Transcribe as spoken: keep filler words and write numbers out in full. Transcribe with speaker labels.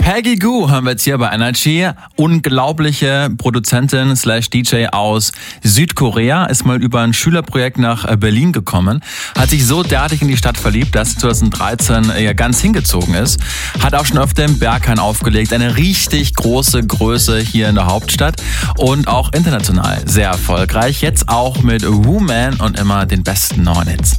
Speaker 1: Peggy Gou haben wir jetzt hier bei Energy. Unglaubliche Produzentin slash D J aus Südkorea, ist mal über ein Schülerprojekt nach Berlin gekommen, hat sich so derartig in die Stadt verliebt, dass sie zwanzig dreizehn ja ganz hingezogen ist, hat auch schon öfter im Berghain aufgelegt, eine richtig große Größe hier in der Hauptstadt und auch international sehr erfolgreich, jetzt auch mit Woman und immer den besten neuen Hits.